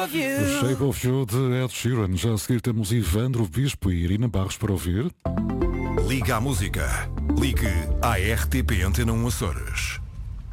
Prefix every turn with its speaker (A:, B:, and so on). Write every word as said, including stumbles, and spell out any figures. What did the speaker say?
A: of You.
B: The Shape of You de Ed Sheeran. Já a seguir temos Ivandro Bispo e Irina Barros para ouvir.
C: Liga à música. Ligue à R T P Antena um Açores.